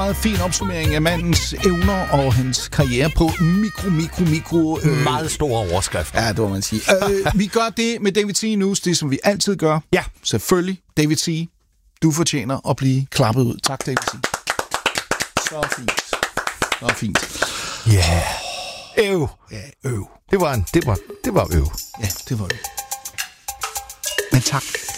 meget fin opsummering af mandens evner og hans karriere på mikro... Meget stor overskrift. Ja, det må man sige. Vi gør det med David C. News, det som vi altid gør. Ja. Selvfølgelig, David C. Du fortjener at blive klappet ud. Tak, David C. Så fint. Så fint. Ja. Øv. Ja, øv. Det var øv. Ja, det var øv. Men tak.